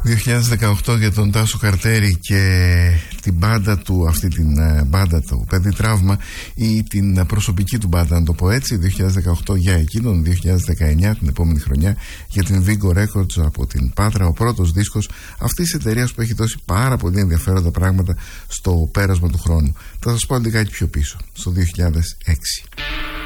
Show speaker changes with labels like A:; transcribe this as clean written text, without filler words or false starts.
A: 2018 για τον Τάσο Καρτέρη και την μπάντα του, αυτή την μπάντα του Παιδί Τραύμα, ή την προσωπική του μπάντα, να το πω έτσι. 2018 για εκείνον, 2019 την επόμενη χρονιά για την Vigo Records από την Πάτρα, ο πρώτος δίσκος αυτής της εταιρείας που έχει δώσει πάρα πολύ ενδιαφέροντα πράγματα στο πέρασμα του χρόνου. Θα σας πω λιγάκι πιο πίσω, στο 2006.